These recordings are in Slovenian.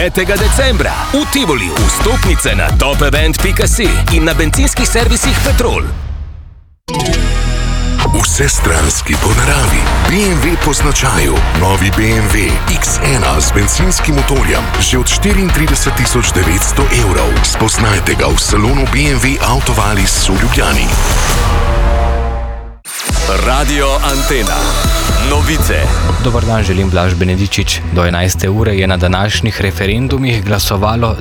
5. decembra v Tivoli vstopnice na topevent.si in na bencinskih servisih Petrol. Vsestranski po naravi. BMW po značaju. Novi BMW X1 z benzinskim motorjem že od 34.900 evrov. Spoznajte ga v salonu BMW Autovalis v Ljubljani. Radio Antena. Novice. Dobar dan, želim Blaž Benedičič. Do 11. ure je na današnjih referendumih glasovalo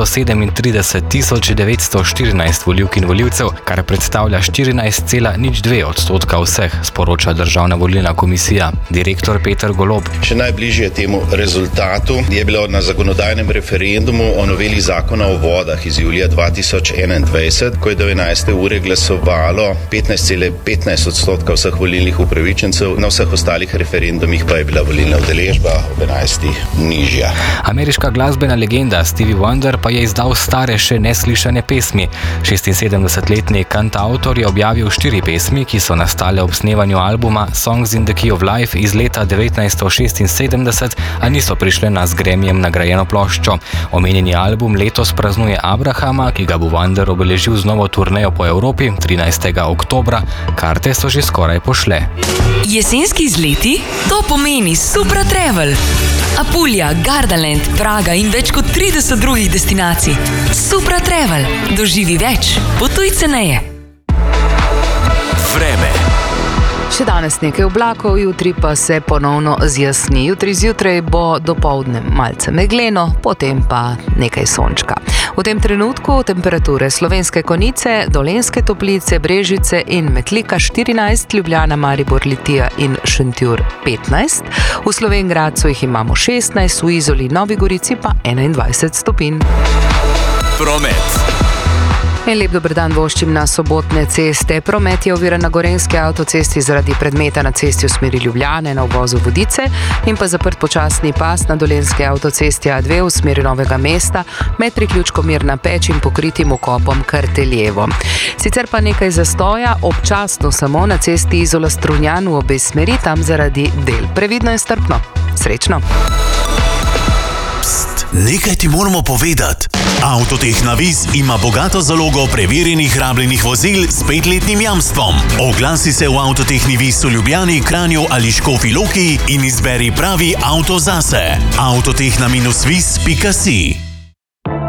237.914 volivk in volivcev, kar predstavlja 14,02% vseh, sporoča Državna volilna komisija. Direktor Peter Golob. Še najbližje temu rezultatu je bilo na zakonodajnem referendumu o noveli zakona o vodah iz julija 2021, ko je do 11. ure glasovalo 15,15% vseh volilnih upravičencev, na vseh ostalih referendumih pa je bila volilna udeležba ob 11. nižja. Ameriška glasbena legenda Stevie Wonder pa je izdal stare še neslišane pesmi. 76-letni kantautor je objavil 4 pesmi, ki so nastale ob snevanju albuma Songs in the Key of Life iz leta 1976, a niso prišle na z Grammyjem nagrajeno ploščo. Omenjeni album letos praznuje Abrahama, ki ga bo Wonder obeležil z novo turnejo po Evropi 13. oktobra. Karte so že skoraj pošle. Jesenski izleti? To pomeni Supra Travel. Apulija, Gardaland, Praga in več kot 30 drugih destinacij. Supra Travel. Doživi več. Potuj ceneje. Vreme. Še danes nekaj oblakov, jutri pa se ponovno zjasni. Jutri zjutraj bo dopoldne malce megleno, potem pa nekaj sončka. V tem trenutku temperature Slovenske Konjice, Dolenjske Toplice, Brežice in Metlika 14, Ljubljana, Maribor, Litija in Šentjur 15. V Slovenj Gradcu jih imamo 16, v Izoli, Novi Gorici pa 21 stopinj. Promet. En lep dober dan voščim na sobotne ceste. Promet je oviran na Gorenjski avtocesti zaradi predmeta na cesti v smeri Ljubljane na uvozu Vodice in pa zaprt počasni pas na Dolenjski avtocesti A2 v smeri Novega mesta med priključkom Mirna Peč in pokritim vkopom Karteljevo. Sicer pa nekaj zastoja, občasno samo na cesti Izola Strunjan v obe smeri, tam zaradi del. Previdno in strpno. Srečno! Nekaj ti moramo povedati. Avtotehna Viz ima bogato zalogo preverjenih rabljenih vozil s 5-letnim jamstvom. Oglasi se v Avtotehni Viz v Ljubljani, Kranju ali Škofji Loki in izberi pravi avto zase. Avtotehna-viz.si